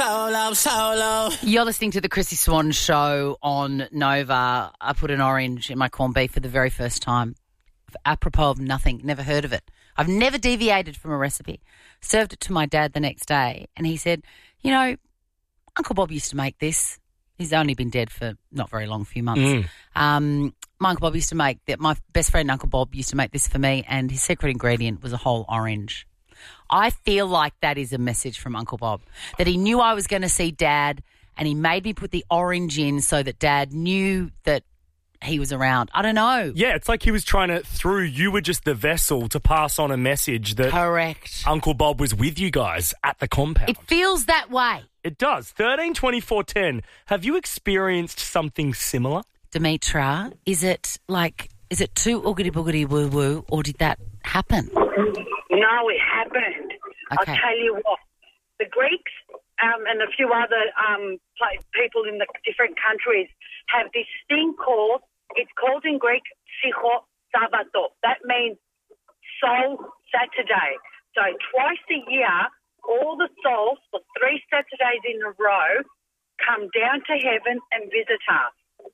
solo. You're listening to the Chrissy Swan Show on Nova. I put an orange in my corned beef for the very first time. Apropos of nothing, never heard of it. I've never deviated from a recipe. Served it to my dad the next day and he said, you know, Uncle Bob used to make this. He's only been dead for not very long, a few months. My Uncle Bob used to make that. My best friend Uncle Bob used to make this for me, and his secret ingredient was a whole orange. I feel like that is a message from Uncle Bob, that he knew I was going to see Dad and he made me put the orange in so that Dad knew that he was around. I don't know. Yeah, it's like he was trying to, you were just the vessel to pass on a message that correct. Uncle Bob was with you guys at the compound. It feels that way. It does. 13 24 10. Have you experienced something similar? Demetra, is it too oogity-boogity woo-woo, or did that happen? No, it happened. Okay. I'll tell you what. The Greeks and a few other people in the different countries have this thing it's called in Greek, Psycho Sabato. That means Soul Saturday. So twice a year, all the souls for 3 Saturdays in a row come down to heaven and visit us.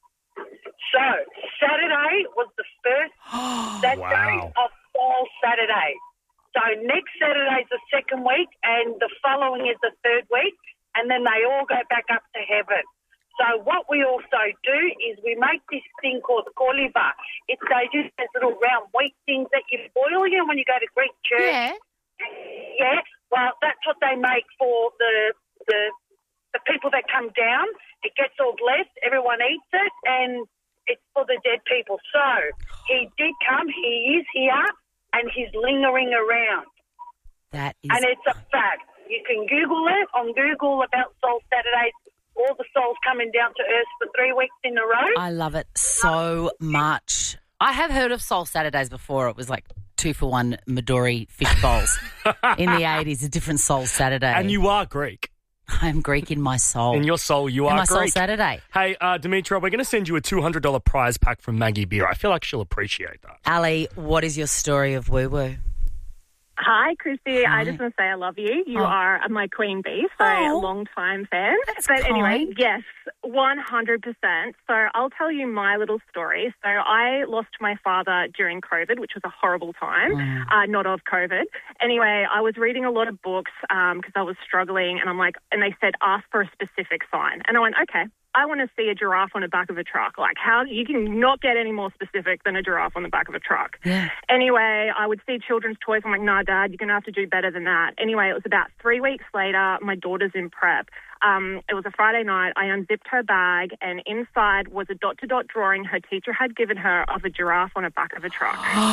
So Saturday was the first Saturday of Soul Saturday. So next Saturday is the second week and the following is the third week, and then they all go back up to heaven. So what we also do is we make this thing called koliva. It's those little round wheat things that you boil when you go to Greek church. Yeah. Yeah. Well, that's what they make for the people that come down. It gets all blessed. Everyone eats it, and it's for the dead people. So he did come. He is here, and he's lingering around. That is, and it's a fact. You can Google it on Google about Soul Saturdays. All the souls coming down to earth for 3 weeks in a row. I love it so much. I have heard of Soul Saturdays before. It was like 2-for-1 Midori fish bowls in the 80s, a different Soul Saturday. And you are Greek. I'm Greek in my soul. In your soul, you are Greek. In my Greek. Soul Saturday. Hey, Demetra, we're going to send you a $200 prize pack from Maggie Beer. I feel like she'll appreciate that. Ali, what is your story of woo-woo? Hi, Chrissy. Hi. I just want to say I love you. You are my queen bee, so a long-time fan. But anyway, yes, 100%. So I'll tell you my little story. So I lost my father during COVID, which was a horrible time, not of COVID. Anyway, I was reading a lot of books because I was struggling, and they said, ask for a specific sign. And I went, okay. I want to see a giraffe on the back of a truck. Like, how you can not get any more specific than a giraffe on the back of a truck. Yeah. Anyway, I would see children's toys. I'm like, nah, Dad, you're going to have to do better than that. Anyway, it was about 3 weeks later. My daughter's in prep. It was a Friday night. I unzipped her bag, and inside was a dot-to-dot drawing her teacher had given her of a giraffe on the back of a truck.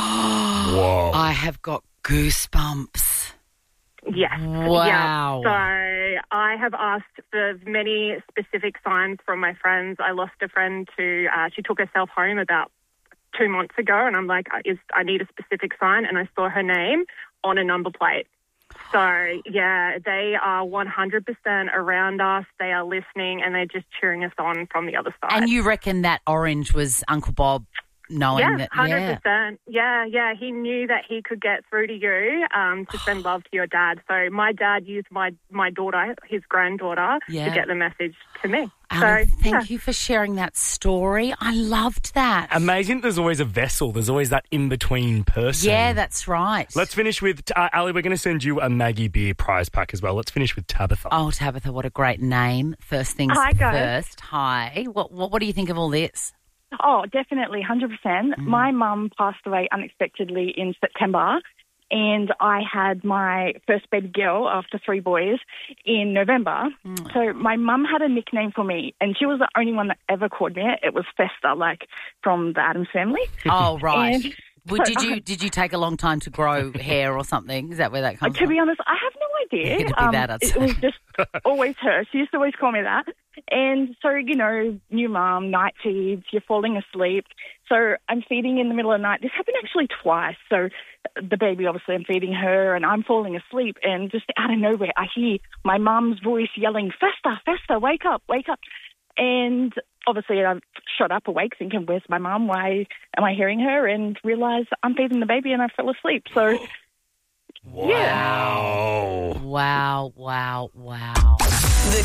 Whoa. I have got goosebumps. Yes. Wow. Yeah. So I have asked for many specific signs from my friends. I lost a friend she took herself home about 2 months ago, and I'm like, I need a specific sign, and I saw her name on a number plate. So, yeah, they are 100% around us. They are listening, and they're just cheering us on from the other side. And you reckon that orange was Uncle Bob knowing that? 100%. Yeah. He knew that he could get through to you to send love to your dad. So my dad used my daughter, his granddaughter, to get the message to me. Ali, thank you for sharing that story. I loved that. Amazing. There's always a vessel. There's always that in-between person. Yeah, that's right. Let's finish with, Ali, we're going to send you a Maggie Beer prize pack as well. Let's finish with Tabitha. Oh, Tabitha, what a great name. First things Hi, guys. first. Hi. What do you think of all this? Oh, definitely, 100%. My mum passed away unexpectedly in September, and I had my first baby girl after 3 boys in November. So my mum had a nickname for me, and she was the only one that ever called me it. It was Festa, like from the Addams Family. Oh, right. And did you take a long time to grow hair or something? Is that where that comes from? To be honest, I have no idea. It'd be that, I'd it say. was just always her. She used to always call me that. And so, new mum, night feeds, you're falling asleep. So I'm feeding in the middle of the night. This happened actually twice. So the baby, obviously, I'm feeding her and I'm falling asleep. And just out of nowhere, I hear my mum's voice yelling, Festa, Festa, wake up, wake up. And obviously I shot up awake thinking, where's my mum? Why am I hearing her? And realised I'm feeding the baby and I fell asleep. So, wow. Wow. The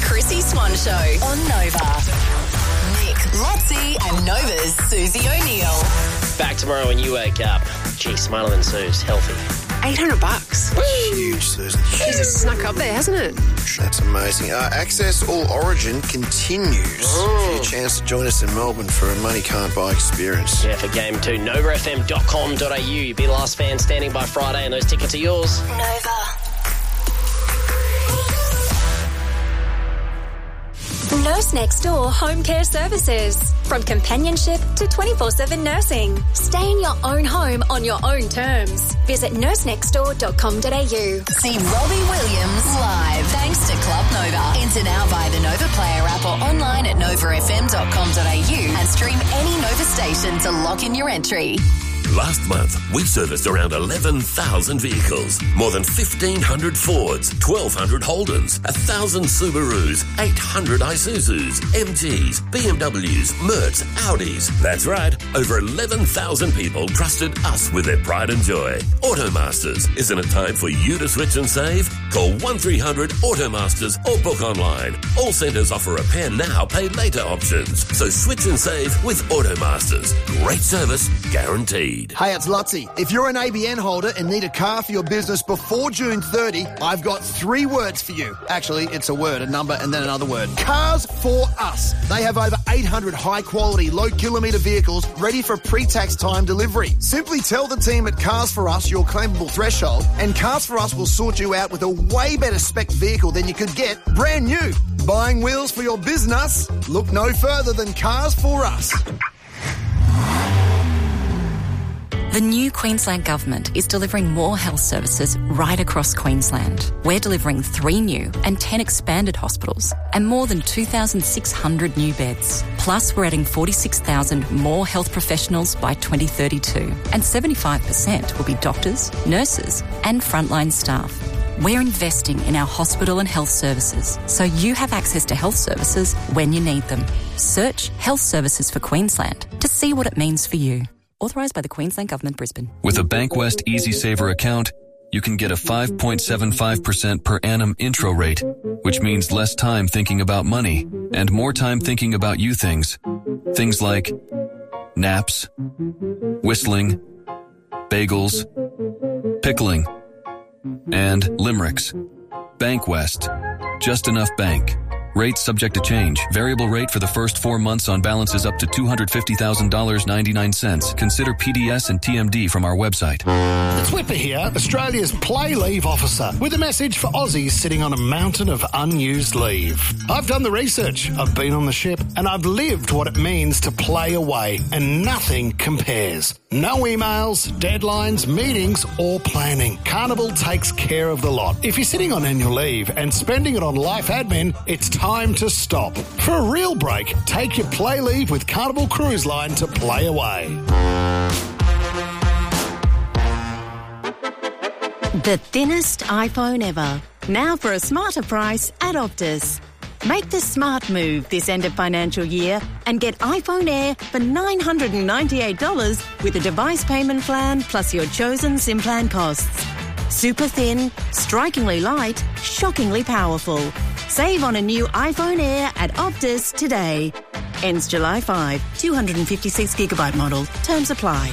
The Chrissy Swan Show on Nova. Nick, Lotzie and Nova's Susie O'Neill. Back tomorrow when you wake up. Gee, smarter than Sue's. Healthy. $800. Huge, Susan. Jeez, it's snuck up there, hasn't it? That's amazing. Access All Origin continues. Your chance to join us in Melbourne for a money can't buy experience. Yeah, for Game 2, novafm.com.au. You'll be the last fan standing by Friday and those tickets are yours. Nova. Nurse Next Door Home Care Services. From companionship to 24/7 nursing. Stay in your own home on your own terms. Visit nursenextdoor.com.au. See Robbie Williams live thanks to Club Nova. Enter now via the Nova Player app or online at novafm.com.au and stream any Nova station to lock in your entry. Last month, we serviced around 11,000 vehicles, more than 1,500 Fords, 1,200 Holdens, 1,000 Subarus, 800 Isuzus, MGs, BMWs, Mercs, Audis. That's right, over 11,000 people trusted us with their pride and joy. Automasters, isn't it time for you to switch and save? Call 1300 Automasters or book online. All centres offer repair now, pay later options. So switch and save with Automasters. Great service, guaranteed. Hey, it's Lutzi. If you're an ABN holder and need a car for your business before June 30, I've got 3 words for you. Actually, it's a word, a number, and then another word. Cars for Us. They have over 800 high-quality, low-kilometre vehicles ready for pre-tax time delivery. Simply tell the team at Cars for Us your claimable threshold, and Cars for Us will sort you out with a way better spec vehicle than you could get brand new. Buying wheels for your business? Look no further than Cars for Us. The new Queensland Government is delivering more health services right across Queensland. We're delivering 3 new and 10 expanded hospitals and more than 2,600 new beds. Plus, we're adding 46,000 more health professionals by 2032, and 75% will be doctors, nurses and frontline staff. We're investing in our hospital and health services so you have access to health services when you need them. Search Health Services for Queensland to see what it means for you. Authorised by the Queensland Government, Brisbane. With a Bankwest EasySaver account, you can get a 5.75% per annum intro rate, which means less time thinking about money and more time thinking about you things. Things like naps, whistling, bagels, pickling, and limericks. Bankwest. Just enough bank. Rates subject to change. Variable rate for the first 4 months on balances up to $250,000.99. Consider PDS and TMD from our website. It's Whipper here, Australia's play leave officer, with a message for Aussies sitting on a mountain of unused leave. I've done the research, I've been on the ship, and I've lived what it means to play away, and nothing compares. No emails, deadlines, meetings, or planning. Carnival takes care of the lot. If you're sitting on annual leave and spending it on life admin, it's time to stop. For a real break, take your play leave with Carnival Cruise Line to play away. The thinnest iPhone ever. Now for a smarter price at Optus. Make the smart move this end of financial year and get iPhone Air for $998 with a device payment plan plus your chosen SIM plan costs. Super thin, strikingly light, shockingly powerful. Save on a new iPhone Air at Optus today. Ends July 5. 256GB model. Terms apply.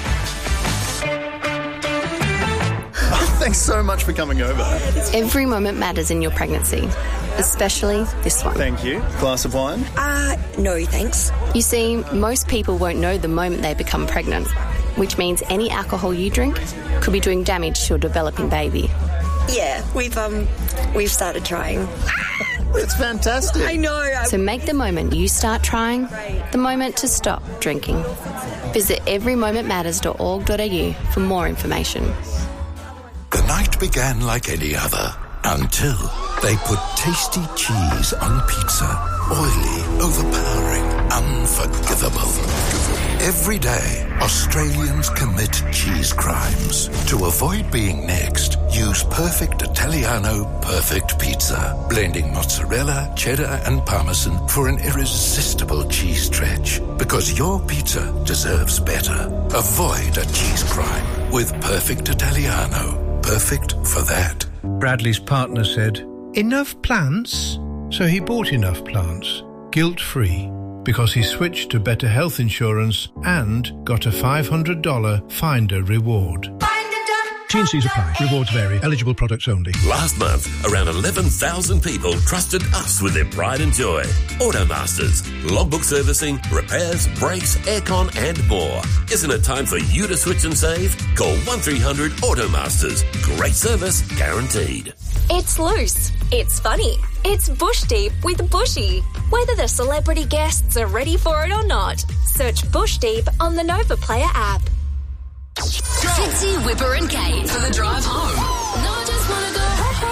Thanks so much for coming over. Every moment matters in your pregnancy, especially this one. Thank you. Glass of wine? No thanks. You see, most people won't know the moment they become pregnant, which means any alcohol you drink could be doing damage to your developing baby. Yeah, we've started trying. It's fantastic. I know. So make the moment you start trying the moment to stop drinking. Visit everymomentmatters.org.au for more information. The night began like any other until they put tasty cheese on pizza. Oily, overpowering, unforgivable. Every day, Australians commit cheese crimes. To avoid being next, use Perfect Italiano Perfect Pizza, blending mozzarella, cheddar and parmesan for an irresistible cheese stretch. Because your pizza deserves better. Avoid a cheese crime with Perfect Italiano. Perfect for that. Bradley's partner said, "Enough plants? So he bought enough plants, guilt-free, because he switched to better health insurance and got a $500 Finder reward. T&Cs apply. Rewards vary. Eligible products only. Last month, around 11,000 people trusted us with their pride and joy. Automasters, logbook servicing, repairs, brakes, aircon and more. Isn't it time for you to switch and save? Call 1300 Automasters. Great service guaranteed. It's loose. It's funny. It's Bush Deep with Bushy. Whether the celebrity guests are ready for it or not, search Bush Deep on the Nova Player app. Fitzy, Whipper and Kate for the drive home. No, I just want to go.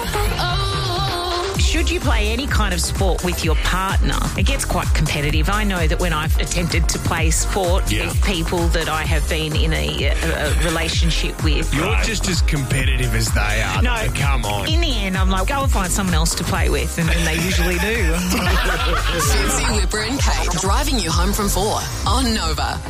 Should you play any kind of sport with your partner, it gets quite competitive. I know that when I've attempted to play sport with people that I have been in a relationship with. You're just as competitive as they are. No, though. Come on. In the end, I'm like, go and find someone else to play with, and they usually do. Fitzy, Whipper and Kate driving you home from 4 on Nova.